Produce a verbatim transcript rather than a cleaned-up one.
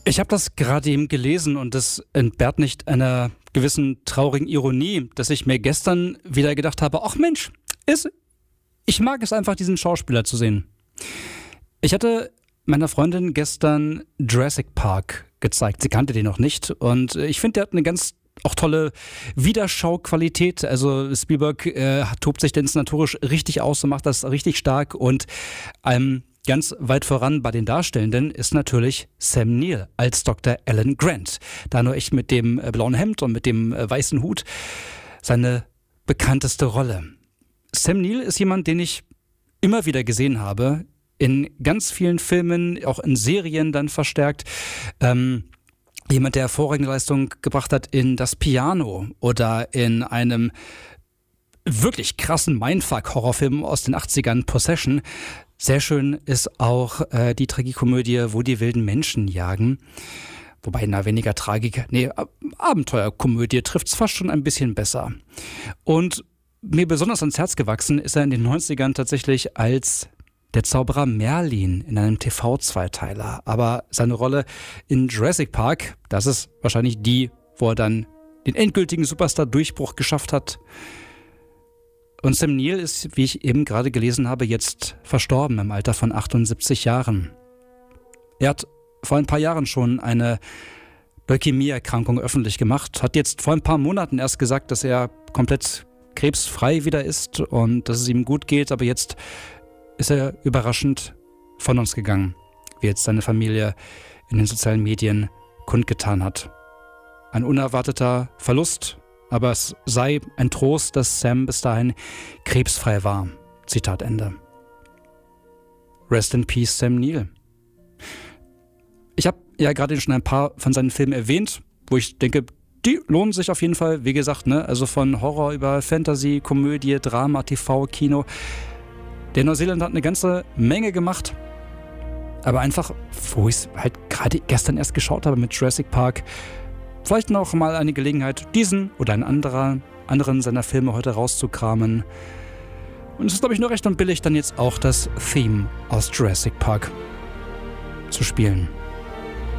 Ich habe das gerade eben gelesen und das entbehrt nicht einer gewissen traurigen Ironie, dass ich mir gestern wieder gedacht habe, ach Mensch, ist, ich mag es einfach, diesen Schauspieler zu sehen. Ich hatte meiner Freundin gestern Jurassic Park gezeigt. Sie kannte den noch nicht und ich finde, der hat eine ganz auch tolle Wiederschauqualität. Also Spielberg äh, tobt sich inszenatorisch richtig aus und macht das richtig stark und ähm, ganz weit voran bei den Darstellenden ist natürlich Sam Neill als Doktor Alan Grant. Da nur echt mit dem äh, blauen Hemd und mit dem äh, weißen Hut seine bekannteste Rolle. Sam Neill ist jemand, den ich immer wieder gesehen habe, in ganz vielen Filmen, auch in Serien dann verstärkt. Ähm, jemand, der hervorragende Leistung gebracht hat in Das Piano oder in einem wirklich krassen Mindfuck-Horrorfilm aus den achtzigern, Possession. Sehr schön ist auch äh, die Tragikomödie Wo die wilden Menschen jagen. Wobei, na, weniger Tragik, nee, Abenteuerkomödie trifft's fast schon ein bisschen besser. Und mir besonders ans Herz gewachsen ist er in den neunzigern tatsächlich als der Zauberer Merlin in einem T V-Zweiteiler. Aber seine Rolle in Jurassic Park, das ist wahrscheinlich die, wo er dann den endgültigen Superstar-Durchbruch geschafft hat. Und Sam Neill ist, wie ich eben gerade gelesen habe, jetzt verstorben im Alter von achtundsiebzig Jahren. Er hat vor ein paar Jahren schon eine Leukämie-Erkrankung öffentlich gemacht, hat jetzt vor ein paar Monaten erst gesagt, dass er komplett krebsfrei wieder ist und dass es ihm gut geht, aber jetzt ist er überraschend von uns gegangen, wie jetzt seine Familie in den sozialen Medien kundgetan hat. Ein unerwarteter Verlust, aber es sei ein Trost, dass Sam bis dahin krebsfrei war. Zitat Ende. Rest in Peace, Sam Neill. Ich habe ja gerade schon ein paar von seinen Filmen erwähnt, wo ich denke, die lohnen sich auf jeden Fall. Wie gesagt, ne, also von Horror über Fantasy, Komödie, Drama, T V, Kino. Der Neuseeländer hat eine ganze Menge gemacht, aber einfach, wo ich es halt gerade gestern erst geschaut habe mit Jurassic Park, vielleicht noch mal eine Gelegenheit, diesen oder einen anderer, anderen seiner Filme heute rauszukramen. Und es ist, glaube ich, nur recht und billig, dann jetzt auch das Theme aus Jurassic Park zu spielen.